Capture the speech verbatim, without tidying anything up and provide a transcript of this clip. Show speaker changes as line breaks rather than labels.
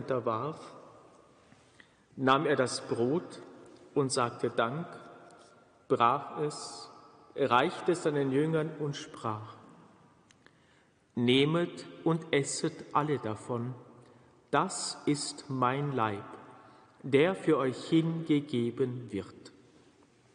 unterwarf, nahm er das Brot und sagte Dank, brach es, reichte es seinen Jüngern und sprach: Nehmet und esset alle davon, das ist mein Leib, der für euch hingegeben wird.